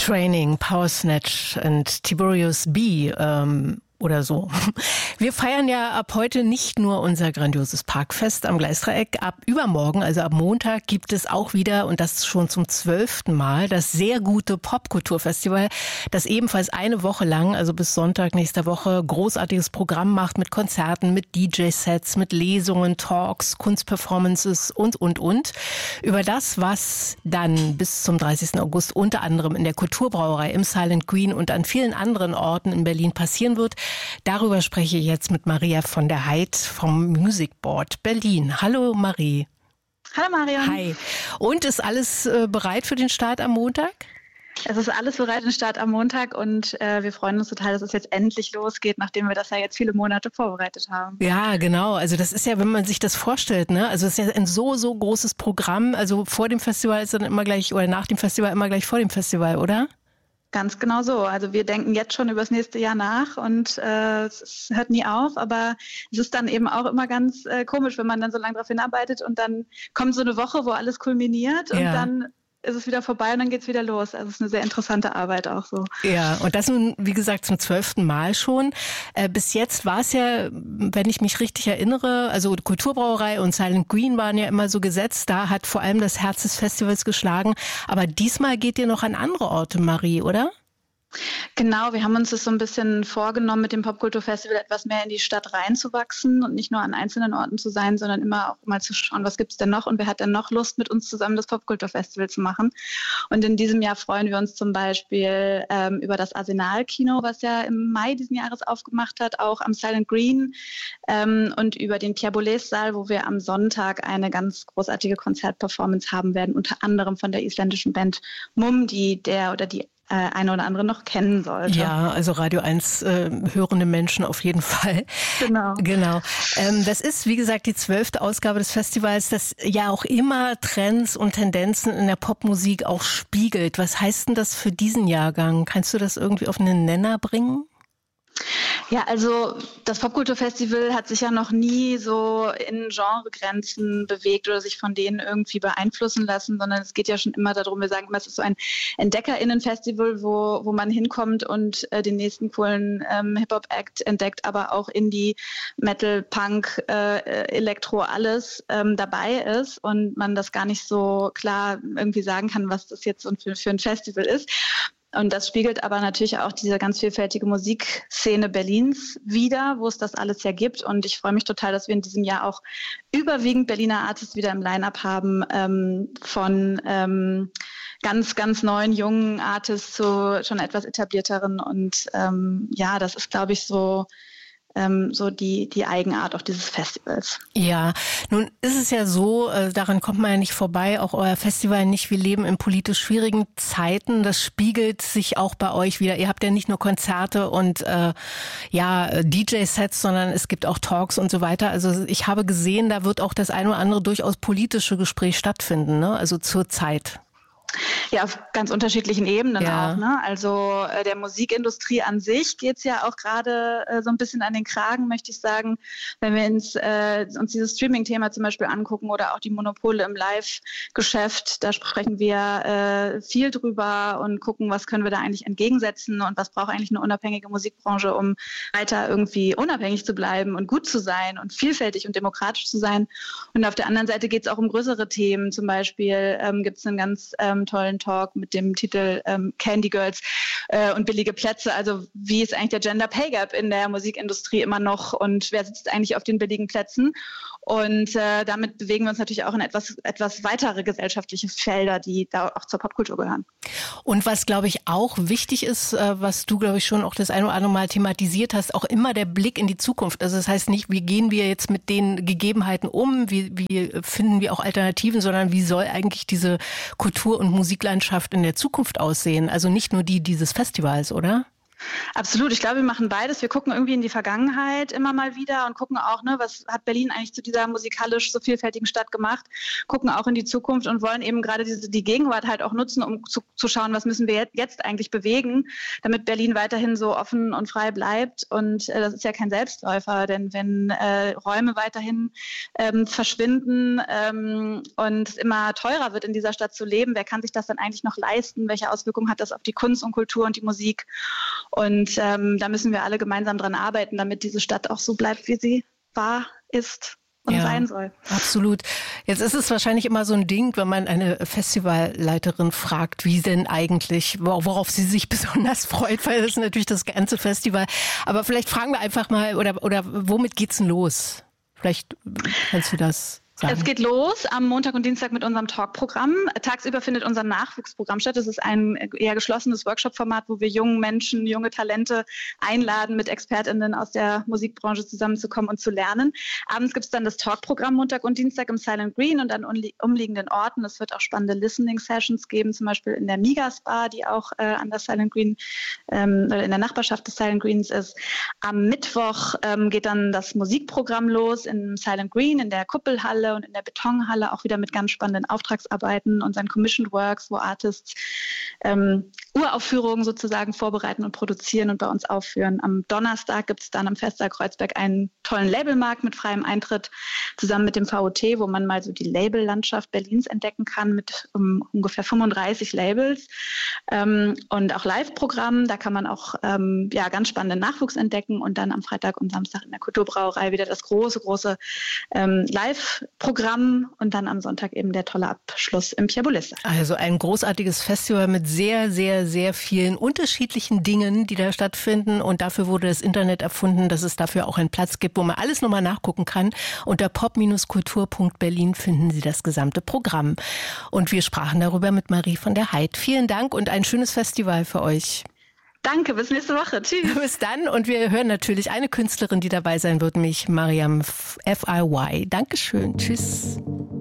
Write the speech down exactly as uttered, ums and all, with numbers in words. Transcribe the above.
Training, Power Snatch und Tiberius B. Ähm Oder so. Wir feiern ja ab heute nicht nur unser grandioses Parkfest am Gleisdreieck. Ab übermorgen, also ab Montag, gibt es auch wieder, und das schon zum zwölften Mal, das sehr gute Popkulturfestival, das ebenfalls eine Woche lang, also bis Sonntag nächster Woche, großartiges Programm macht mit Konzerten, mit D J-Sets, mit Lesungen, Talks, Kunstperformances und, und, und. Über das, was dann bis zum dreißigsten August unter anderem in der Kulturbrauerei, im Silent Green und an vielen anderen Orten in Berlin passieren wird, darüber spreche ich jetzt mit Maria von der Heid vom Music Board Berlin. Hallo Marie. Hallo Marion. Hi. Und ist alles äh, bereit für den Start am Montag? Es ist alles bereit für den Start am Montag und äh, wir freuen uns total, dass es jetzt endlich losgeht, nachdem wir das ja jetzt viele Monate vorbereitet haben. Ja, genau. Also das ist ja, wenn man sich das vorstellt, ne? Also es ist ja ein so, so großes Programm. Also vor dem Festival ist dann immer gleich, oder nach dem Festival immer gleich vor dem Festival, oder? Ganz genau so. Also wir denken jetzt schon über das nächste Jahr nach und äh, es hört nie auf, aber es ist dann eben auch immer ganz äh, komisch, wenn man dann so lange darauf hinarbeitet und dann kommt so eine Woche, wo alles kulminiert und ja. dann ist es wieder vorbei und dann geht's wieder los. Also es ist eine sehr interessante Arbeit auch so. Ja, und das nun, wie gesagt, zum zwölften Mal schon. Äh, bis jetzt war es ja, wenn ich mich richtig erinnere, also Kulturbrauerei und Silent Green waren ja immer so gesetzt. Da hat vor allem das Herz des Festivals geschlagen. Aber diesmal geht ihr noch an andere Orte, Marie, oder? Genau, wir haben uns das so ein bisschen vorgenommen, mit dem Popkulturfestival etwas mehr in die Stadt reinzuwachsen und nicht nur an einzelnen Orten zu sein, sondern immer auch mal zu schauen, was gibt's denn noch und wer hat denn noch Lust, mit uns zusammen das Popkulturfestival zu machen. Und in diesem Jahr freuen wir uns zum Beispiel ähm, über das Arsenal-Kino, was ja im Mai diesen Jahres aufgemacht hat, auch am Silent Green ähm, und über den Pierre Boulez-Saal, wo wir am Sonntag eine ganz großartige Konzertperformance haben werden, unter anderem von der isländischen Band Mumm, die der oder die eine oder andere noch kennen sollte. Ja, also Radio eins äh, hörende Menschen auf jeden Fall. Genau. Genau. Ähm, das ist, wie gesagt, die zwölfte Ausgabe des Festivals, das ja auch immer Trends und Tendenzen in der Popmusik auch spiegelt. Was heißt denn das für diesen Jahrgang? Kannst du das irgendwie auf einen Nenner bringen? Ja, also das Popkulturfestival hat sich ja noch nie so in Genregrenzen bewegt oder sich von denen irgendwie beeinflussen lassen, sondern es geht ja schon immer darum, wir sagen immer, es ist so ein EntdeckerInnen-Festival, wo wo man hinkommt und äh, den nächsten coolen ähm, Hip-Hop-Act entdeckt, aber auch Indie, Metal, Punk, äh, Elektro, alles ähm, dabei ist und man das gar nicht so klar irgendwie sagen kann, was das jetzt für, für ein Festival ist. Und das spiegelt aber natürlich auch diese ganz vielfältige Musikszene Berlins wider, wo es das alles ja gibt. Und ich freue mich total, dass wir in diesem Jahr auch überwiegend Berliner Artists wieder im Line-Up haben, ähm, von ähm, ganz, ganz neuen, jungen Artists zu schon etwas etablierteren. Und ähm, ja, das ist, glaube ich, so... Ähm, so die die Eigenart auch dieses Festivals. Ja, nun ist es ja so, äh, daran kommt man ja nicht vorbei, auch euer Festival nicht. Wir leben in politisch schwierigen Zeiten. Das spiegelt sich auch bei euch wieder. Ihr habt ja nicht nur Konzerte und äh, ja D J-Sets, sondern es gibt auch Talks und so weiter. Also ich habe gesehen, da wird auch das eine oder andere durchaus politische Gespräch stattfinden, ne? Also zur Zeit. Ja, auf ganz unterschiedlichen Ebenen ja. auch. Ne? Also äh, der Musikindustrie an sich geht's ja auch gerade äh, so ein bisschen an den Kragen, möchte ich sagen. Wenn wir ins, äh, uns dieses Streaming-Thema zum Beispiel angucken oder auch die Monopole im Live-Geschäft, da sprechen wir äh, viel drüber und gucken, was können wir da eigentlich entgegensetzen und was braucht eigentlich eine unabhängige Musikbranche, um weiter irgendwie unabhängig zu bleiben und gut zu sein und vielfältig und demokratisch zu sein. Und auf der anderen Seite geht's auch um größere Themen. Zum Beispiel ähm, gibt's einen ganz ähm, tollen Talk mit dem Titel ähm, Candy Girls äh, und billige Plätze. Also wie ist eigentlich der Gender Pay Gap in der Musikindustrie immer noch und wer sitzt eigentlich auf den billigen Plätzen? Und äh, damit bewegen wir uns natürlich auch in etwas, etwas weitere gesellschaftliche Felder, die da auch zur Popkultur gehören. Und was, glaube ich, auch wichtig ist, äh, was du, glaube ich, schon auch das ein oder andere Mal thematisiert hast, auch immer der Blick in die Zukunft. Also das heißt nicht, wie gehen wir jetzt mit den Gegebenheiten um, wie, wie finden wir auch Alternativen, sondern wie soll eigentlich diese Kultur- und Musiklandschaft in der Zukunft aussehen? Also nicht nur die dieses Festivals, oder? Absolut. Ich glaube, wir machen beides. Wir gucken irgendwie in die Vergangenheit immer mal wieder und gucken auch, ne, was hat Berlin eigentlich zu dieser musikalisch so vielfältigen Stadt gemacht, gucken auch in die Zukunft und wollen eben gerade diese, die Gegenwart halt auch nutzen, um zu, zu schauen, was müssen wir jetzt eigentlich bewegen, damit Berlin weiterhin so offen und frei bleibt. Und äh, das ist ja kein Selbstläufer, denn wenn äh, Räume weiterhin ähm, verschwinden ähm, und es immer teurer wird, in dieser Stadt zu leben, wer kann sich das dann eigentlich noch leisten? Welche Auswirkungen hat das auf die Kunst und Kultur und die Musik? Und ähm, da müssen wir alle gemeinsam dran arbeiten, damit diese Stadt auch so bleibt, wie sie war, ist und ja, sein soll. Absolut. Jetzt ist es wahrscheinlich immer so ein Ding, wenn man eine Festivalleiterin fragt, wie denn eigentlich, worauf sie sich besonders freut, weil das ist natürlich das ganze Festival. Aber vielleicht fragen wir einfach mal, oder, oder womit geht's denn los? Vielleicht kannst du das sagen. Es geht los am Montag und Dienstag mit unserem Talk-Programm. Tagsüber findet unser Nachwuchsprogramm statt. Das ist ein eher geschlossenes Workshop-Format, wo wir jungen Menschen, junge Talente einladen, mit ExpertInnen aus der Musikbranche zusammenzukommen und zu lernen. Abends gibt es dann das Talk-Programm Montag und Dienstag im Silent Green und an umliegenden Orten. Es wird auch spannende Listening-Sessions geben, zum Beispiel in der Migas Bar, die auch äh, an der Silent Green, ähm, in der Nachbarschaft des Silent Greens ist. Am Mittwoch ähm, geht dann das Musikprogramm los im Silent Green, in der Kuppelhalle und in der Betonhalle, auch wieder mit ganz spannenden Auftragsarbeiten, unseren Commissioned Works, wo Artists ähm, Uraufführungen sozusagen vorbereiten und produzieren und bei uns aufführen. Am Donnerstag gibt es dann am Festsaal Kreuzberg einen tollen Labelmarkt mit freiem Eintritt zusammen mit dem V O T, wo man mal so die Labellandschaft Berlins entdecken kann mit um, ungefähr fünfunddreißig Labels ähm, und auch Live-Programmen. Da kann man auch ähm, ja, ganz spannenden Nachwuchs entdecken und dann am Freitag und Samstag in der Kulturbrauerei wieder das große, große ähm, Live-Programm und dann am Sonntag eben der tolle Abschluss im Pierre Boulez. Also ein großartiges Festival mit sehr, sehr, sehr vielen unterschiedlichen Dingen, die da stattfinden. Und dafür wurde das Internet erfunden, dass es dafür auch einen Platz gibt, wo man alles nochmal nachgucken kann. Unter pop Bindestrich kultur Punkt berlin finden Sie das gesamte Programm. Und wir sprachen darüber mit Marie von der Heid. Vielen Dank und ein schönes Festival für euch. Danke, bis nächste Woche. Tschüss. Bis dann. Und wir hören natürlich eine Künstlerin, die dabei sein wird, nämlich Mariam F I Y. Dankeschön. Tschüss.